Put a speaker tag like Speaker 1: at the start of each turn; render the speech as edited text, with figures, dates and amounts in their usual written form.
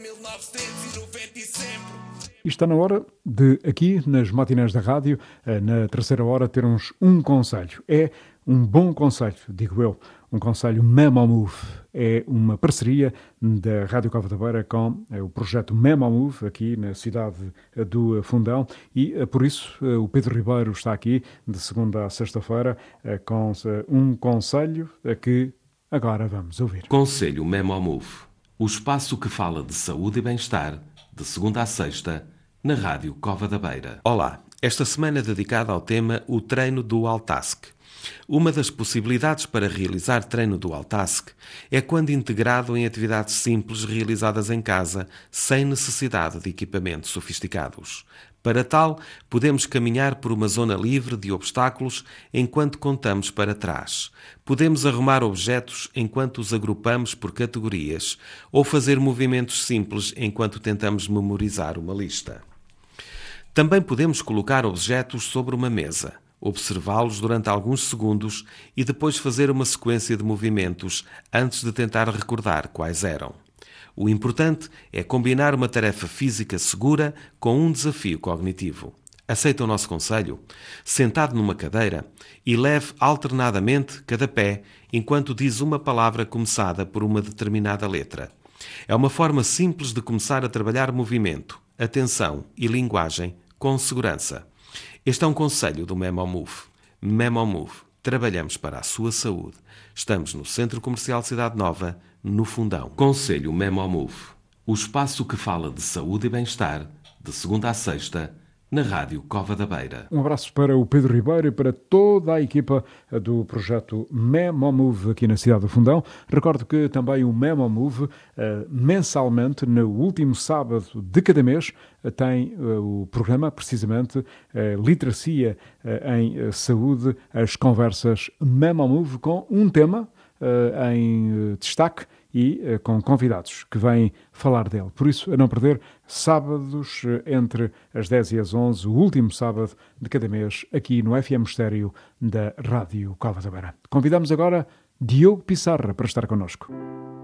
Speaker 1: 1990 e sempre.
Speaker 2: E está na hora de, aqui nas matinés da rádio, na terceira hora, termos um conselho. É um bom conselho, digo eu, um conselho Memo Move. É uma parceria da Rádio Cova da Beira com o projeto Memo Move, aqui na cidade do Fundão, e por isso o Pedro Ribeiro está aqui de segunda a sexta-feira com um conselho que agora vamos ouvir.
Speaker 3: Conselho Memo Move, o espaço que fala de saúde e bem-estar, de segunda a sexta, na Rádio Cova da Beira. Olá, esta semana é dedicada ao tema o treino Dual Task. Uma das possibilidades para realizar treino Dual Task é quando integrado em atividades simples realizadas em casa, sem necessidade de equipamentos sofisticados. Para tal, podemos caminhar por uma zona livre de obstáculos enquanto contamos para trás. Podemos arrumar objetos enquanto os agrupamos por categorias ou fazer movimentos simples enquanto tentamos memorizar uma lista. Também podemos colocar objetos sobre uma mesa, observá-los durante alguns segundos e depois fazer uma sequência de movimentos antes de tentar recordar quais eram. O importante é combinar uma tarefa física segura com um desafio cognitivo. Aceita o nosso conselho? Sentado numa cadeira e leve alternadamente cada pé enquanto diz uma palavra começada por uma determinada letra. É uma forma simples de começar a trabalhar movimento, atenção e linguagem com segurança. Este é um conselho do Memo Move. Memo Move. Trabalhamos para a sua saúde. Estamos no Centro Comercial Cidade Nova, no Fundão. Conselho Memo Move. O espaço que fala de saúde e bem-estar, de segunda a sexta, na Rádio Cova da Beira.
Speaker 2: Um abraço para o Pedro Ribeiro e para toda a equipa do projeto Memo Move aqui na cidade do Fundão. Recordo que também o Memo Move, mensalmente, no último sábado de cada mês, tem o programa, precisamente, Literacia em Saúde, as conversas Memo Move, com um tema em destaque e com convidados que vêm falar dele. Por isso, a não perder, sábados entre as 10 e as 11, o último sábado de cada mês, aqui no FM Estéreo da Rádio Cova da Beira. Convidamos agora Diogo Pissarra para estar connosco.